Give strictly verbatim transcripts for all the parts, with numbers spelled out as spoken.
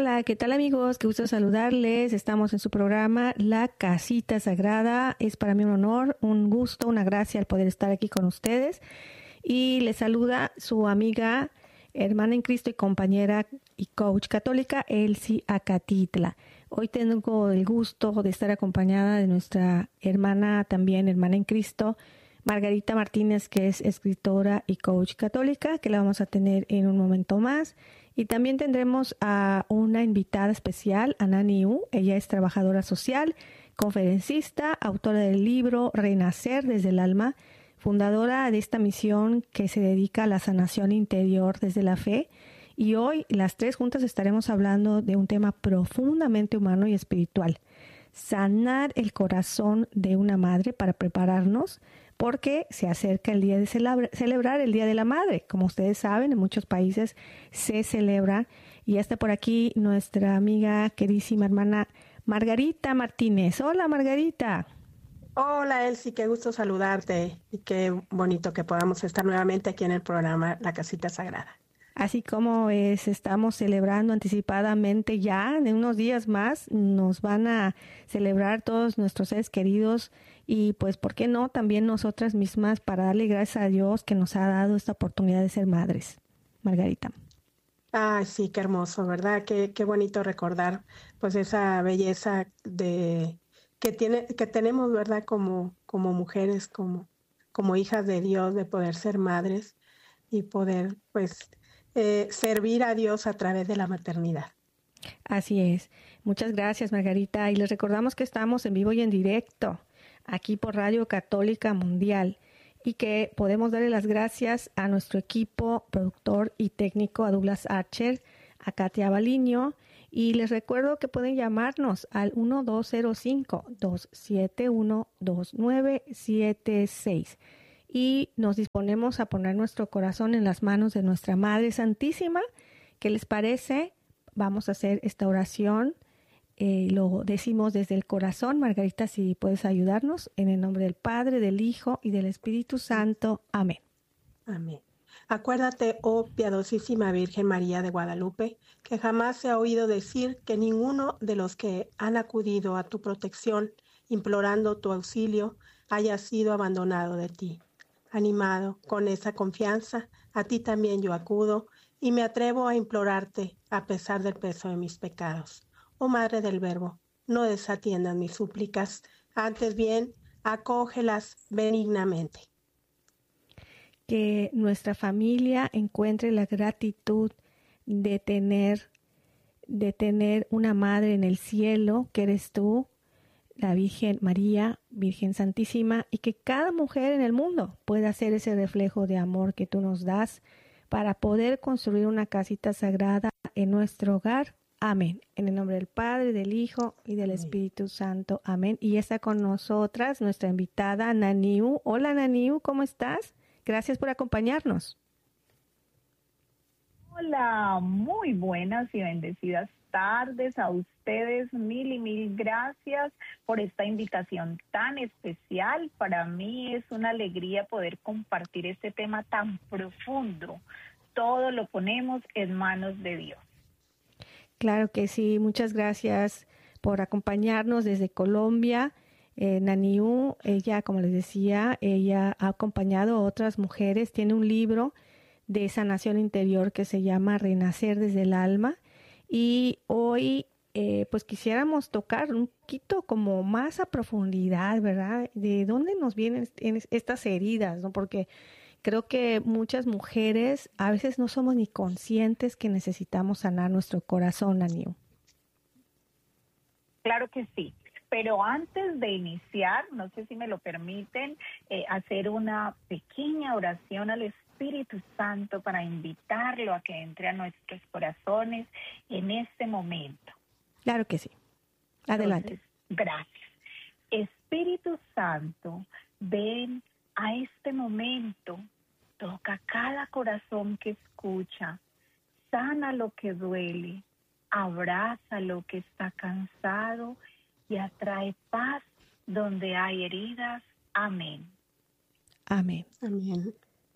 Hola, ¿qué tal amigos? Qué gusto saludarles. Estamos en su programa La Casita Sagrada. Es para mí un honor, un gusto, una gracia el poder estar aquí con ustedes. Y les saluda su amiga, hermana en Cristo y compañera y coach católica, Elsie Acatitla. Hoy tengo el gusto de estar acompañada de nuestra hermana, también hermana en Cristo, Margarita Martínez, que es escritora y coach católica, que la vamos a tener en un momento más. Y también tendremos a una invitada especial, Ana Niu. Ella es trabajadora social, conferencista, autora del libro Renacer desde el alma, fundadora de esta misión que se dedica a la sanación interior desde la fe. Y hoy las tres juntas estaremos hablando de un tema profundamente humano y espiritual: sanar el corazón de una madre para prepararnos, porque se acerca el día de celebra, celebrar el Día de la Madre. Como ustedes saben, en muchos países se celebra. Y ya está por aquí nuestra amiga, queridísima hermana Margarita Martínez. Hola, Margarita. Hola, Elsie, qué gusto saludarte y qué bonito que podamos estar nuevamente aquí en el programa La Casita Sagrada. Así como es, estamos celebrando anticipadamente ya, en unos días más, nos van a celebrar todos nuestros seres queridos y pues, ¿por qué no? También nosotras mismas, para darle gracias a Dios que nos ha dado esta oportunidad de ser madres. Margarita. Ay, sí, qué hermoso, ¿verdad? Qué, qué bonito recordar pues esa belleza de que tiene, que tenemos, ¿verdad? Como, como mujeres, como, como hijas de Dios, de poder ser madres y poder pues eh, servir a Dios a través de la maternidad. Así es. Muchas gracias, Margarita. Y les recordamos que estamos en vivo y en directo aquí por Radio Católica Mundial y que podemos darle las gracias a nuestro equipo productor y técnico, a Douglas Archer, a Katia Baliño. Y les recuerdo que pueden llamarnos al uno dos cero cinco, dos siete uno, dos nueve siete seis. Y nos disponemos a poner nuestro corazón en las manos de nuestra Madre Santísima. ¿Qué les parece? Vamos a hacer esta oración. Eh, lo decimos desde el corazón. Margarita, si puedes ayudarnos, en el nombre del Padre, del Hijo y del Espíritu Santo. Amén. Amén. Acuérdate, oh piadosísima Virgen María de Guadalupe, que jamás se ha oído decir que ninguno de los que han acudido a tu protección, implorando tu auxilio, haya sido abandonado de ti. Animado con esa confianza, a ti también yo acudo y me atrevo a implorarte a pesar del peso de mis pecados. Oh Madre del Verbo, no desatiendas mis súplicas, antes bien, acógelas benignamente. Que nuestra familia encuentre la gratitud de tener, de tener una madre en el cielo, que eres tú, la Virgen María, Virgen Santísima, y que cada mujer en el mundo pueda ser ese reflejo de amor que tú nos das para poder construir una casita sagrada en nuestro hogar. Amén. En el nombre del Padre, del Hijo y del Espíritu Santo. Amén. Y está con nosotras nuestra invitada, Ana Niu. Hola, Ana Niu, ¿cómo estás? Gracias por acompañarnos. Hola, muy buenas y bendecidas tardes a ustedes. Mil y mil gracias por esta invitación tan especial. Para mí es una alegría poder compartir este tema tan profundo. Todo lo ponemos en manos de Dios. Claro que sí. Muchas gracias por acompañarnos desde Colombia. Eh, Naniu, ella, como les decía, ella ha acompañado a otras mujeres. Tiene un libro de sanación interior que se llama Renacer desde el alma. Y hoy, eh, pues quisiéramos tocar un poquito como más a profundidad, ¿verdad? De dónde nos vienen estas heridas, ¿no? Porque creo que muchas mujeres a veces no somos ni conscientes que necesitamos sanar nuestro corazón, Naniu. Claro que sí. Pero antes de iniciar, no sé si me lo permiten, eh, hacer una pequeña oración al Espíritu Santo para invitarlo a que entre a nuestros corazones en este momento. Claro que sí. Adelante. Entonces, gracias. Espíritu Santo, ven a este momento, toca cada corazón que escucha, sana lo que duele, abraza lo que está cansado y atrae paz donde hay heridas. Amén. Amén. Amén.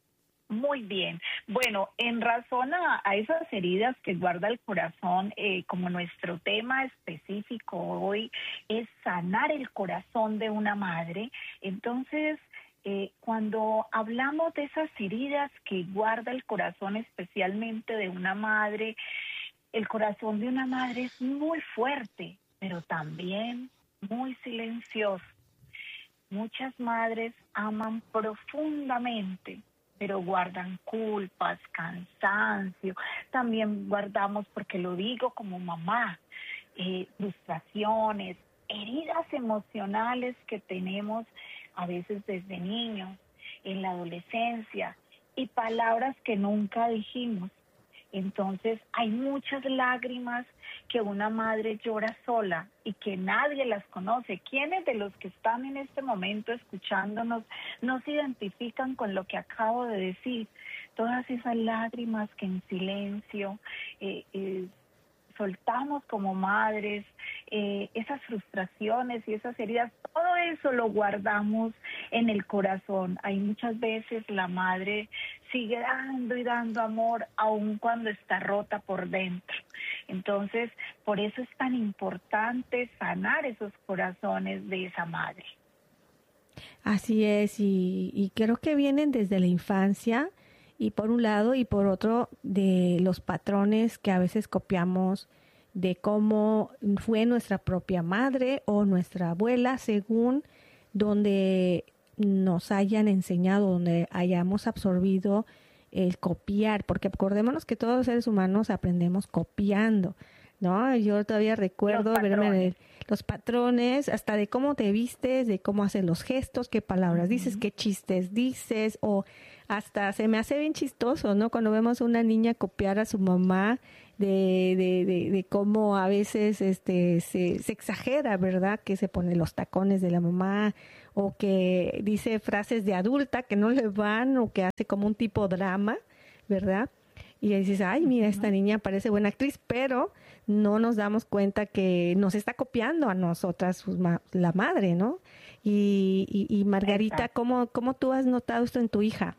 Muy bien. Bueno, en razón a, a esas heridas que guarda el corazón, eh, como nuestro tema específico hoy es sanar el corazón de una madre, entonces eh, cuando hablamos de esas heridas que guarda el corazón especialmente de una madre, el corazón de una madre es muy fuerte, pero también muy silencioso. Muchas madres aman profundamente, pero guardan culpas, cansancio. También guardamos, porque lo digo como mamá, eh, frustraciones, heridas emocionales que tenemos a veces desde niños, en la adolescencia, y palabras que nunca dijimos. Entonces hay muchas lágrimas que una madre llora sola y que nadie las conoce. ¿Quiénes de los que están en este momento escuchándonos no se identifican con lo que acabo de decir? Todas esas lágrimas que en silencio eh, eh, soltamos como madres, eh, esas frustraciones y esas heridas, todo eso lo guardamos en el corazón. Hay muchas veces la madre sigue dando y dando amor aun cuando está rota por dentro. Entonces, por eso es tan importante sanar esos corazones de esa madre. Así es, y, y creo que vienen desde la infancia, y por un lado, y por otro, de los patrones que a veces copiamos de cómo fue nuestra propia madre o nuestra abuela, según donde nos hayan enseñado, donde hayamos absorbido el copiar, porque acordémonos que todos los seres humanos aprendemos copiando, ¿no? Yo todavía recuerdo verme en los patrones, hasta de cómo te vistes, de cómo haces los gestos, qué palabras uh-huh. dices, qué chistes dices, o hasta se me hace bien chistoso, ¿no? Cuando vemos a una niña copiar a su mamá, de, de, de, de cómo a veces este se, se exagera, ¿verdad? Que se pone los tacones de la mamá, o que dice frases de adulta que no le van, o que hace como un tipo drama, ¿verdad? Y ahí dices, ay, mira, esta niña parece buena actriz, pero no nos damos cuenta que nos está copiando a nosotras, su ma- la madre, ¿no? Y, y, y Margarita, ¿cómo, ¿cómo tú has notado esto en tu hija?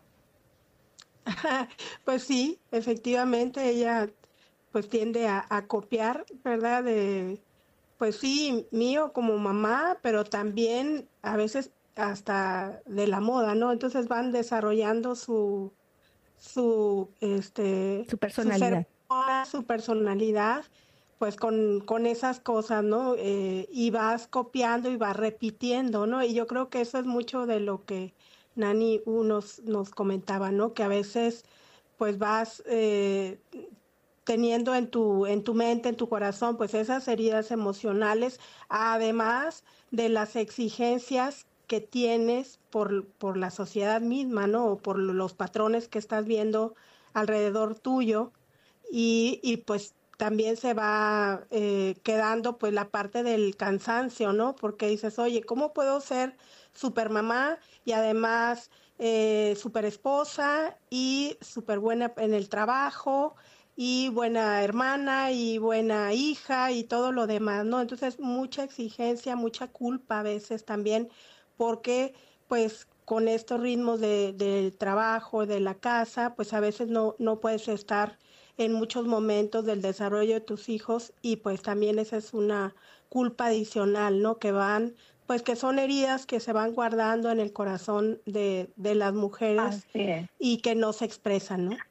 Pues sí, efectivamente, ella pues tiende a, a copiar, ¿verdad? De, pues sí, mío como mamá, pero también a veces hasta de la moda, ¿no? Entonces van desarrollando su su este su personalidad, su, ser, su personalidad, pues con, con esas cosas, ¿no? Eh, y vas copiando y vas repitiendo, ¿no? Y yo creo que eso es mucho de lo que Nani uh, nos, nos comentaba, ¿no? Que a veces pues vas eh, teniendo en tu, en tu mente, en tu corazón, pues esas heridas emocionales, además de las exigencias que tienes por, por la sociedad misma, ¿no? O por los patrones que estás viendo alrededor tuyo, y, y pues también se va eh, quedando pues la parte del cansancio, ¿no? Porque dices, oye, ¿cómo puedo ser super mamá y además eh, super esposa y super buena en el trabajo y buena hermana y buena hija y todo lo demás, ¿no? Entonces mucha exigencia, mucha culpa a veces también, porque pues con estos ritmos de, del trabajo, de la casa, pues a veces no, no puedes estar en muchos momentos del desarrollo de tus hijos, y pues también esa es una culpa adicional, ¿no? Que van, pues que son heridas que se van guardando en el corazón de, de las mujeres y que no se expresan, ¿no?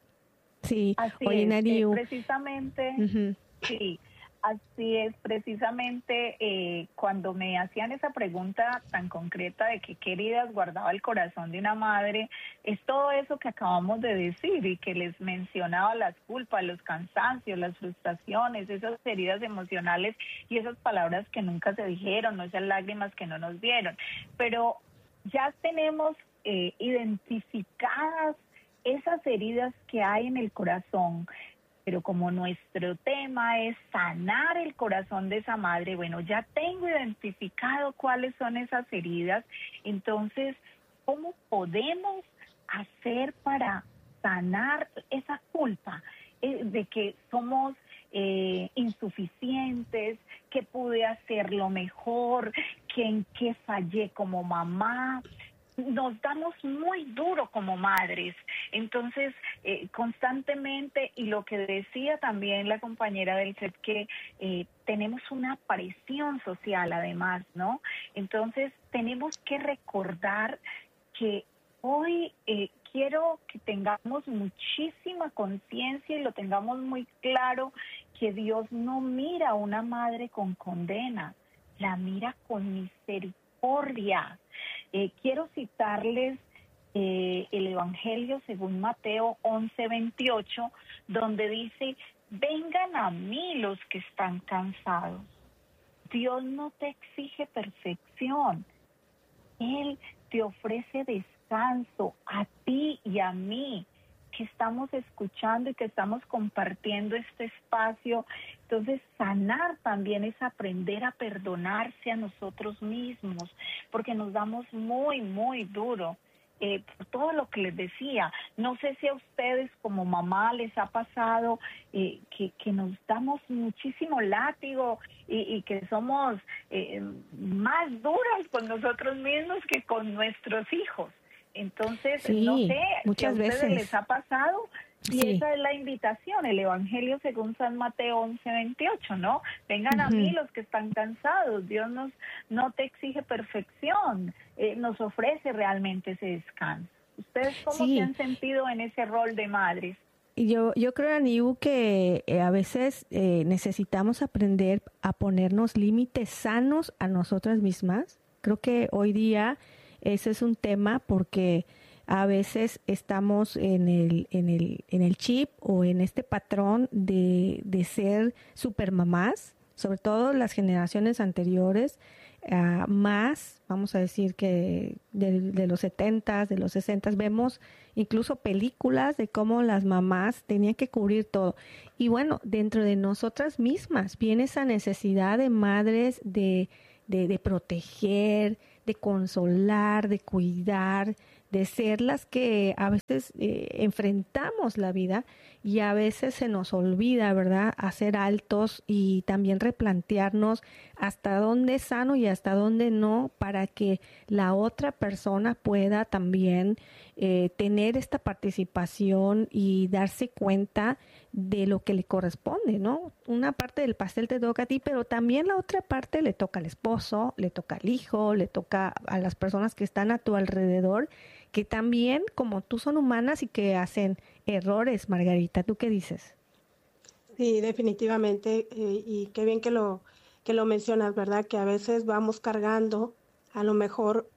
Sí, así oye, es, Nariu. Eh, precisamente, uh-huh. sí. Así es, precisamente eh, cuando me hacían esa pregunta tan concreta de que qué heridas guardaba el corazón de una madre, es todo eso que acabamos de decir y que les mencionaba: las culpas, los cansancios, las frustraciones, esas heridas emocionales y esas palabras que nunca se dijeron, esas lágrimas que no nos dieron. Pero ya tenemos eh, identificadas esas heridas que hay en el corazón. Pero como nuestro tema es sanar el corazón de esa madre, bueno, ya tengo identificado cuáles son esas heridas. Entonces, ¿cómo podemos hacer para sanar esa culpa eh, de que somos eh, insuficientes, que pude hacerlo mejor, que en qué fallé como mamá? nos damos muy duro como madres. Entonces, eh, constantemente, y lo que decía también la compañera del set, que eh, tenemos una presión social además, ¿no? Entonces, tenemos que recordar que hoy eh, quiero que tengamos muchísima conciencia y lo tengamos muy claro, que Dios no mira a una madre con condena, la mira con misericordia. Eh, quiero citarles eh, el Evangelio según Mateo once veintiocho, donde dice: vengan a mí los que están cansados. Dios no te exige perfección, Él te ofrece descanso a ti y a mí, que estamos escuchando y que estamos compartiendo este espacio. Entonces, sanar también es aprender a perdonarse a nosotros mismos, porque nos damos muy, muy duro. Eh, por todo lo que les decía, no sé si a ustedes como mamá les ha pasado eh, que, que nos damos muchísimo látigo y, y que somos eh, más duros con nosotros mismos que con nuestros hijos. Entonces, sí, no sé si a ustedes veces les ha pasado, y sí. Esa es la invitación, el Evangelio según San Mateo once veintiocho, ¿no? Vengan uh-huh. a mí los que están cansados, Dios nos no te exige perfección, eh, nos ofrece realmente ese descanso. ¿Ustedes cómo sí. se han sentido en ese rol de madres? Yo, yo creo, Aniu, que eh, a veces eh, necesitamos aprender a ponernos límites sanos a nosotras mismas. Creo que hoy día ese es un tema porque a veces estamos en el en el en el chip o en este patrón de, de ser supermamás, sobre todo las generaciones anteriores, uh, más, vamos a decir que de, de los setentas, de los sesentas, vemos incluso películas de cómo las mamás tenían que cubrir todo. Y bueno, dentro de nosotras mismas viene esa necesidad de madres de, de, de proteger, de consolar, de cuidar, de ser las que a veces eh, enfrentamos la vida y a veces se nos olvida, ¿verdad?, hacer altos y también replantearnos hasta dónde es sano y hasta dónde no, para que la otra persona pueda también eh, tener esta participación y darse cuenta de lo que le corresponde, ¿no? Una parte del pastel te toca a ti, pero también la otra parte le toca al esposo, le toca al hijo, le toca a las personas que están a tu alrededor, que también, como tú, son humanas y que hacen errores. Margarita, ¿tú qué dices? Sí, definitivamente, eh, y qué bien que lo, que lo mencionas, ¿verdad? Que a veces vamos cargando, a lo mejor,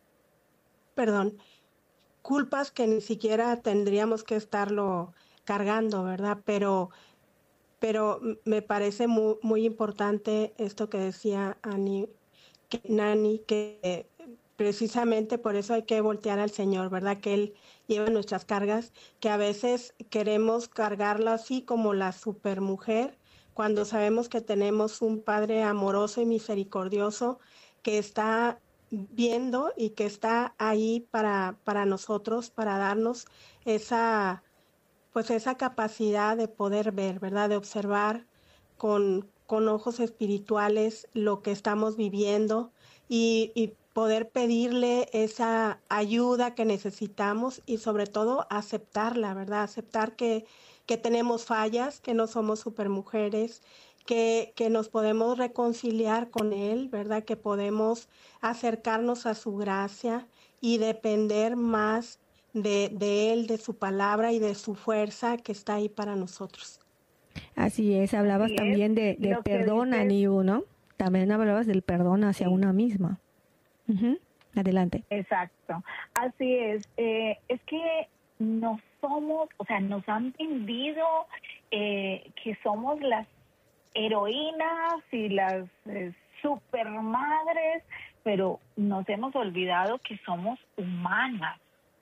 perdón, culpas que ni siquiera tendríamos que estarlo cargando, ¿verdad? Pero, pero me parece muy, muy importante esto que decía Ani, que, Nani, que eh, precisamente por eso hay que voltear al Señor, ¿verdad? Que Él lleva nuestras cargas, que a veces queremos cargarlo así como la supermujer, cuando sabemos que tenemos un Padre amoroso y misericordioso que está viendo y que está ahí para, para nosotros, para darnos esa, pues esa capacidad de poder ver, ¿verdad? De observar con, con ojos espirituales lo que estamos viviendo y, y poder pedirle esa ayuda que necesitamos y sobre todo aceptarla, ¿verdad? Aceptar que, que tenemos fallas, que no somos supermujeres, que, que nos podemos reconciliar con Él, ¿verdad? Que podemos acercarnos a su gracia y depender más de, de Él, de su palabra y de su fuerza que está ahí para nosotros. Así es, hablabas Así también de, de perdón, Aniu, ¿no? También hablabas del perdón hacia sí. una misma. Uh-huh. Adelante. Exacto, así es. Eh, es que no somos, o sea, nos han vendido eh, que somos las heroínas y las eh, supermadres, pero nos hemos olvidado que somos humanas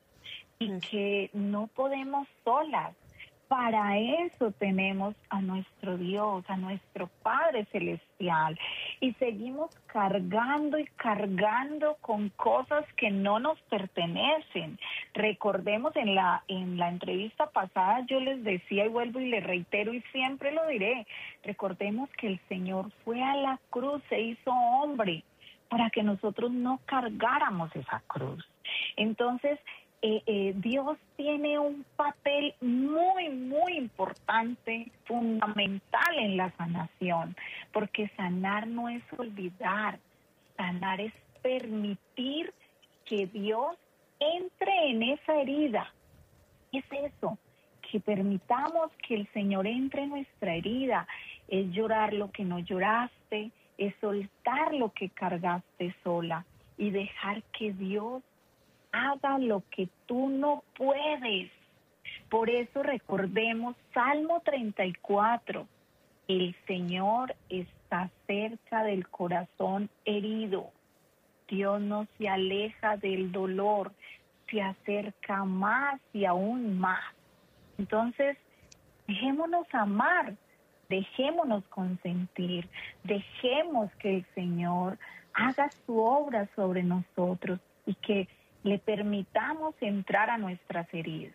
y uh-huh. que no podemos solas. Para eso tenemos a nuestro Dios, a nuestro Padre Celestial, y seguimos cargando y cargando con cosas que no nos pertenecen. Recordemos en la en la entrevista pasada yo les decía y vuelvo y les reitero y siempre lo diré, recordemos que el Señor fue a la cruz, se hizo hombre para que nosotros no cargáramos esa cruz. Entonces, eh, eh, Dios tiene un papel muy, muy importante, fundamental en la sanación, porque sanar no es olvidar, sanar es permitir que Dios entre en esa herida. Es eso, que permitamos que el Señor entre en nuestra herida, es llorar lo que no lloraste, es soltar lo que cargaste sola y dejar que Dios haga lo que tú no puedes. Por eso recordemos Salmo treinta y cuatro, el Señor está cerca del corazón herido. Dios no se aleja del dolor, se acerca más y aún más. Entonces, dejémonos amar, dejémonos consentir, dejemos que el Señor haga su obra sobre nosotros y que le permitamos entrar a nuestras heridas.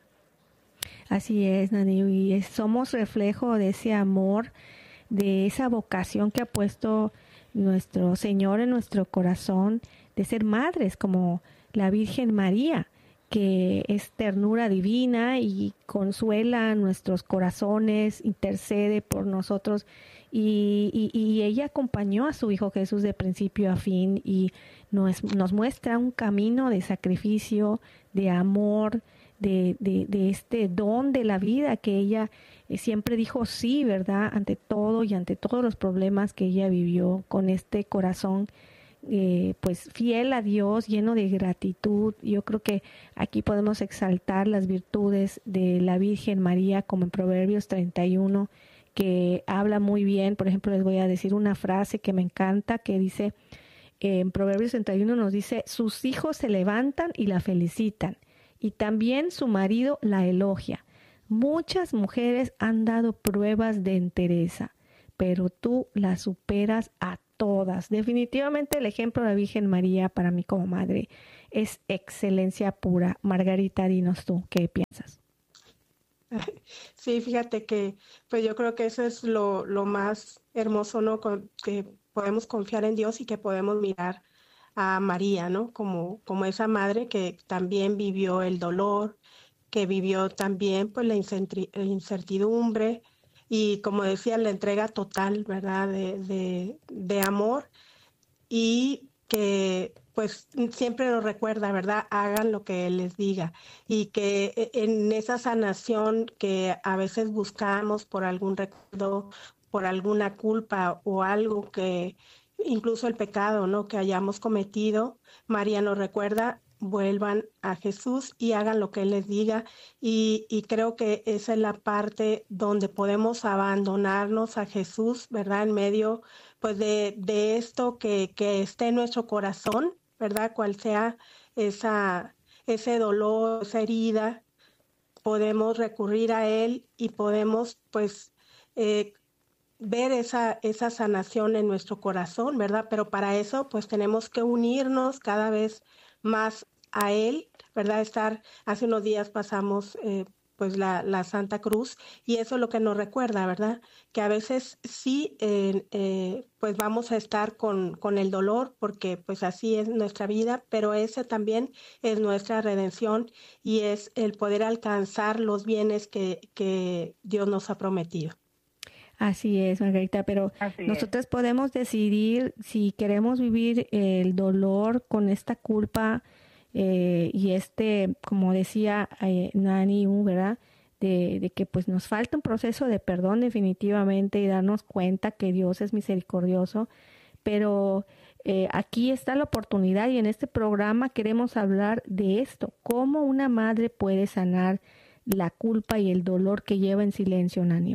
Así es, Nani, y somos reflejo de ese amor, de esa vocación que ha puesto nuestro Señor en nuestro corazón, de ser madres como la Virgen María, que es ternura divina y consuela nuestros corazones, intercede por nosotros, y, y, y ella acompañó a su Hijo Jesús de principio a fin y nos, nos muestra un camino de sacrificio, de amor, de, de, de este don de la vida que ella siempre dijo sí, ¿verdad? Ante todo y ante todos los problemas que ella vivió, con este corazón Eh, pues fiel a Dios, lleno de gratitud. Yo creo que aquí podemos exaltar las virtudes de la Virgen María, como en Proverbios treinta y uno, que habla muy bien. Por ejemplo, les voy a decir una frase que me encanta, que dice, eh, en Proverbios treinta y uno nos dice: sus hijos se levantan y la felicitan, y también su marido la elogia. Muchas mujeres han dado pruebas de entereza, pero tú la superas a todas. Definitivamente el ejemplo de la Virgen María para mí como madre es excelencia pura. Margarita, dinos tú, ¿qué piensas? Sí, fíjate que pues yo creo que eso es lo, lo más hermoso, ¿no? Con, que podemos confiar en Dios y que podemos mirar a María, ¿no? Como, como esa madre que también vivió el dolor, que vivió también pues la incertidumbre, y como decía, la entrega total, ¿verdad? De, de, de amor, y que pues siempre nos recuerda, ¿verdad? Hagan lo que Él les diga, y que en esa sanación que a veces buscamos por algún recuerdo, por alguna culpa o algo que, incluso el pecado, ¿no? Que hayamos cometido, María nos recuerda: vuelvan a Jesús y hagan lo que Él les diga. Y, y creo que esa es la parte donde podemos abandonarnos a Jesús, ¿verdad? En medio pues de, de esto que, que esté en nuestro corazón, ¿verdad? Cual sea esa, ese dolor, esa herida, podemos recurrir a Él y podemos pues eh, ver esa, esa sanación en nuestro corazón, ¿verdad? Pero para eso pues tenemos que unirnos cada vez más a Él, ¿verdad? Estar, hace unos días pasamos eh, pues la, la Santa Cruz, y eso es lo que nos recuerda, ¿verdad? Que a veces sí, eh, eh, pues vamos a estar con, con el dolor, porque pues así es nuestra vida, pero ese también es nuestra redención y es el poder alcanzar los bienes que, que Dios nos ha prometido. Así es, Margarita, pero Así nosotros podemos decidir si queremos vivir el dolor con esta culpa eh, y este, como decía eh, Nani, ¿verdad? De, de que pues nos falta un proceso de perdón definitivamente, y darnos cuenta que Dios es misericordioso, pero eh, aquí está la oportunidad, y en este programa queremos hablar de esto: cómo una madre puede sanar la culpa y el dolor que lleva en silencio, Nani.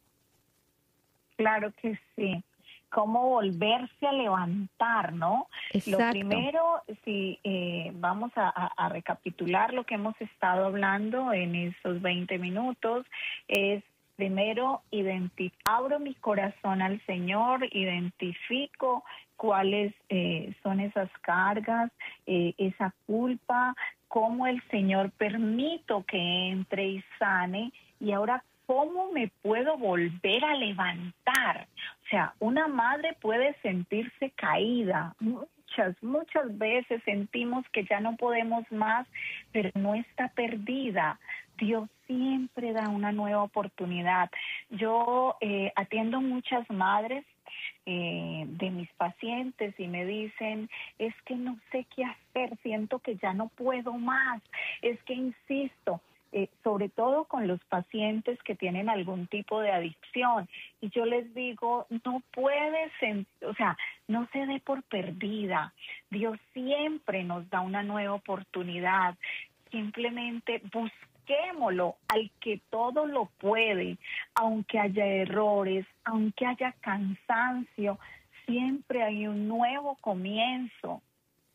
Claro que sí. Cómo volverse a levantar, ¿no? Exacto. Lo primero, si eh, vamos a, a, a recapitular lo que hemos estado hablando en esos veinte minutos, es primero, identi- abro mi corazón al Señor, identifico cuáles eh, son esas cargas, eh, esa culpa, cómo el Señor permito que entre y sane, y ahora ¿cómo me puedo volver a levantar? O sea, una madre puede sentirse caída. muchas, muchas veces sentimos que ya no podemos más, pero no está perdida. Dios siempre da una nueva oportunidad. Yo eh, atiendo muchas madres eh, de mis pacientes y me dicen, es que no sé qué hacer, siento que ya no puedo más, es que insisto. Eh, sobre todo con los pacientes que tienen algún tipo de adicción. Y yo les digo, no puedes, o sea, no se dé por perdida. Dios siempre nos da una nueva oportunidad. Simplemente busquémoslo al que todo lo puede, aunque haya errores, aunque haya cansancio, siempre hay un nuevo comienzo.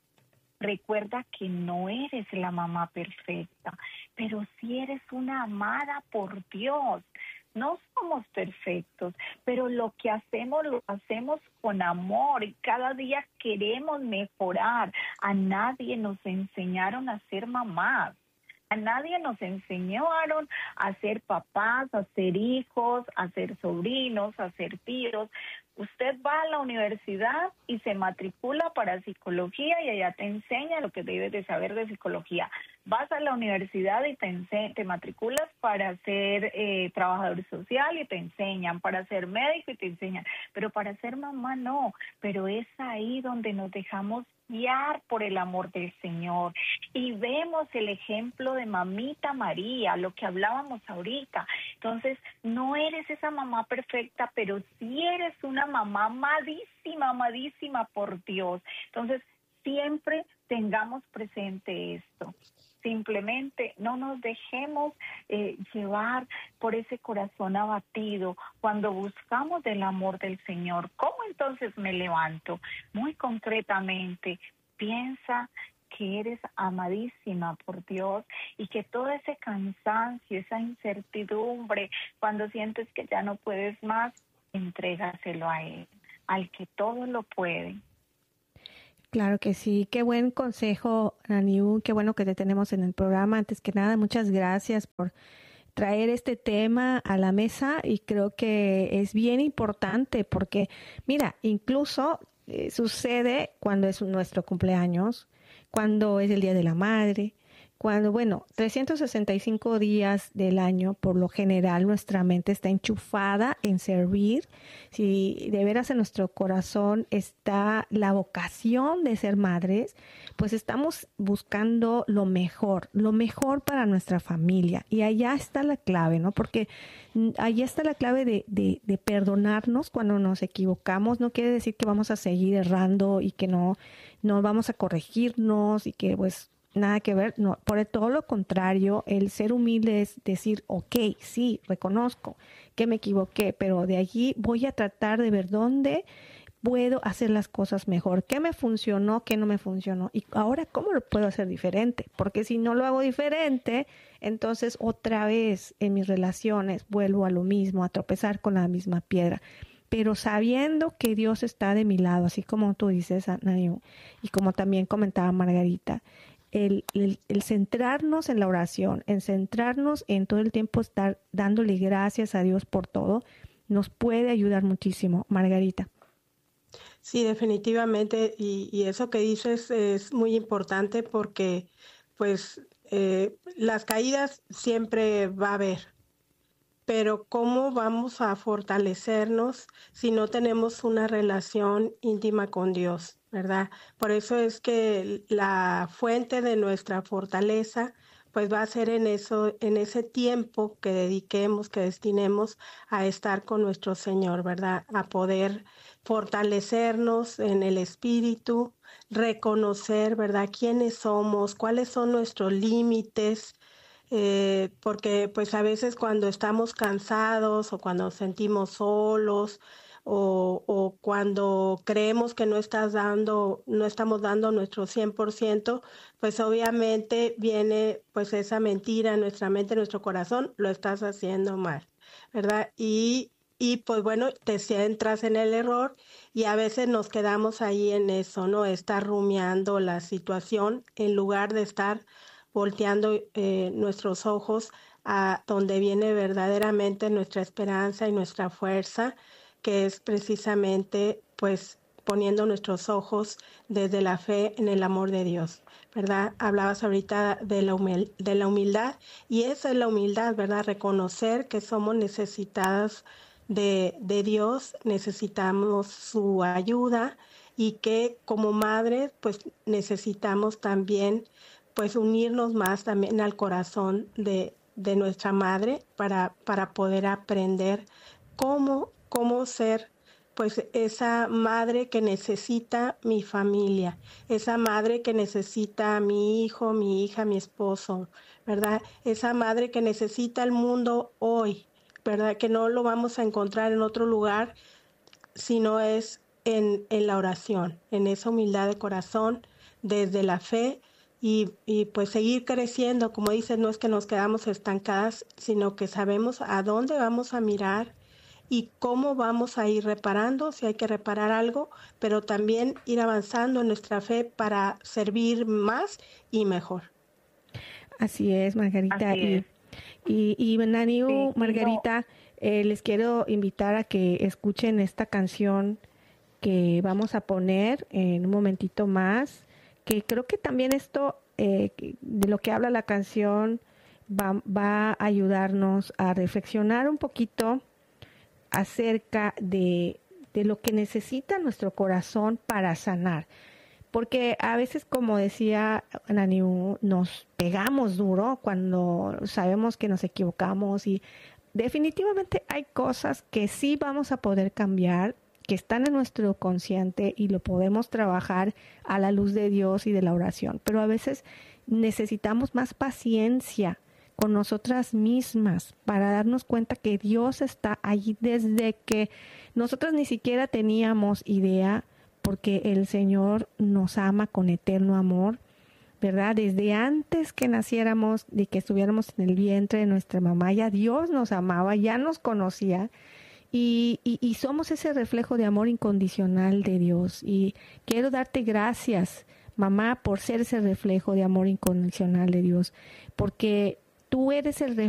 Recuerda que no eres la mamá perfecta, pero sí eres una amada por Dios. No somos perfectos, pero lo que hacemos lo hacemos con amor y cada día queremos mejorar. A nadie nos enseñaron a ser mamás. A nadie nos enseñaron a ser papás, a ser hijos, a ser sobrinos, a ser tíos. Usted va a la universidad y se matricula para psicología y allá te enseña lo que debes de saber de psicología. Vas a la universidad y te, ense- te matriculas para ser eh, trabajador social y te enseñan, para ser médico y te enseñan, pero para ser mamá no. Pero es ahí donde nos dejamos guiar por el amor del Señor y vemos el ejemplo de mamita María, lo que hablábamos ahorita. Entonces, no eres esa mamá perfecta, pero sí eres una mamá amadísima, amadísima por Dios. Entonces, siempre tengamos presente esto. Simplemente no nos dejemos eh, llevar por ese corazón abatido cuando buscamos el amor del Señor. ¿Cómo entonces me levanto? Muy concretamente, piensa que eres amadísima por Dios y que todo ese cansancio, esa incertidumbre, cuando sientes que ya no puedes más, entrégaselo a Él, al que todo lo puede. Claro que sí, qué buen consejo, Aniu, qué bueno que te tenemos en el programa. Antes que nada, muchas gracias por traer este tema a la mesa y creo que es bien importante porque, mira, incluso eh, sucede cuando es nuestro cumpleaños, cuando es el Día de la Madre, cuando, bueno, trescientos sesenta y cinco días del año, por lo general, nuestra mente está enchufada en servir. Si de veras en nuestro corazón está la vocación de ser madres, pues estamos buscando lo mejor, lo mejor para nuestra familia. Y allá está la clave, ¿no? Porque allá está la clave de, de, de perdonarnos cuando nos equivocamos. No quiere decir que vamos a seguir errando y que no, no vamos a corregirnos y que, pues, nada que ver, no, por todo lo contrario, el ser humilde es decir, ok, sí, reconozco que me equivoqué, pero de allí voy a tratar de ver dónde puedo hacer las cosas mejor, qué me funcionó, qué no me funcionó, y ahora cómo lo puedo hacer diferente, porque si no lo hago diferente, entonces otra vez en mis relaciones vuelvo a lo mismo, a tropezar con la misma piedra. Pero sabiendo que Dios está de mi lado, así como tú dices, Anayu, y como también comentaba Margarita, El, el, el centrarnos en la oración, en centrarnos en todo el tiempo estar dándole gracias a Dios por todo, nos puede ayudar muchísimo. Margarita. Sí, definitivamente, y, y eso que dices es muy importante porque pues eh, las caídas siempre va a haber, pero ¿cómo vamos a fortalecernos si no tenemos una relación íntima con Dios, verdad? Por eso es que la fuente de nuestra fortaleza pues va a ser en eso, en ese tiempo que dediquemos, que destinemos a estar con nuestro Señor, ¿verdad? A poder fortalecernos en el espíritu, reconocer, ¿verdad? Quiénes somos, cuáles son nuestros límites. Eh, porque pues a veces cuando estamos cansados o cuando nos sentimos solos o, o cuando creemos que no estás dando, no estamos dando nuestro cien por ciento, pues obviamente viene pues esa mentira en nuestra mente, en nuestro corazón, lo estás haciendo mal, ¿verdad? Y, y pues bueno, te centras en el error y a veces nos quedamos ahí en eso, ¿no? Estar rumiando la situación en lugar de estar volteando eh, nuestros ojos a donde viene verdaderamente nuestra esperanza y nuestra fuerza, que es precisamente pues poniendo nuestros ojos desde la fe en el amor de Dios, ¿verdad? Hablabas ahorita de la, humil- de la humildad, y esa es la humildad, ¿verdad? Reconocer que somos necesitadas de, de Dios, necesitamos su ayuda, y que como madres pues necesitamos también pues unirnos más también al corazón de, de nuestra madre para, para poder aprender cómo, cómo ser pues esa madre que necesita mi familia, esa madre que necesita a mi hijo, mi hija, mi esposo, ¿verdad? Esa madre que necesita el mundo hoy, ¿verdad? Que no lo vamos a encontrar en otro lugar, sino es en, en la oración, en esa humildad de corazón, desde la fe, y, y pues seguir creciendo. Como dices, no es que nos quedamos estancadas, sino que sabemos a dónde vamos a mirar y cómo vamos a ir reparando, si hay que reparar algo, pero también ir avanzando en nuestra fe para servir más y mejor. Así es, Margarita. Así es. Y, y, y Naniu, Sí, y Margarita, eh, les quiero invitar a que escuchen esta canción que vamos a poner en un momentito más, que creo que también esto, eh, de lo que habla la canción, va, va a ayudarnos a reflexionar un poquito acerca de, de lo que necesita nuestro corazón para sanar. Porque a veces, como decía Naniu, nos pegamos duro cuando sabemos que nos equivocamos, y definitivamente hay cosas que sí vamos a poder cambiar, que están en nuestro consciente y lo podemos trabajar a la luz de Dios y de la oración. Pero a veces necesitamos más paciencia con nosotras mismas para darnos cuenta que Dios está allí desde que nosotros ni siquiera teníamos idea, porque el Señor nos ama con eterno amor, ¿verdad? Desde antes que naciéramos, de que estuviéramos en el vientre de nuestra mamá, ya Dios nos amaba, ya nos conocía, y, y, y somos ese reflejo de amor incondicional de Dios. Y quiero darte gracias, mamá, por ser ese reflejo de amor incondicional de Dios, porque tú eres el reflejo